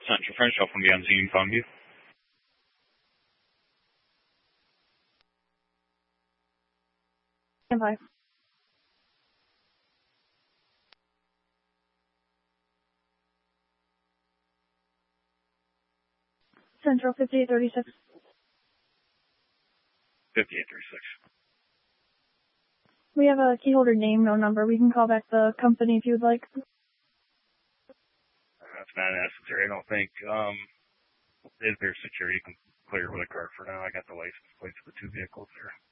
Central French from the Unseen phone you. Stand by. Central 5836. 5836. We have a key holder name, no number. We can call back the company if you would like. That's not necessary, I don't think. Is there security? You can clear with a card for now. I got the license plates of the two vehicles there.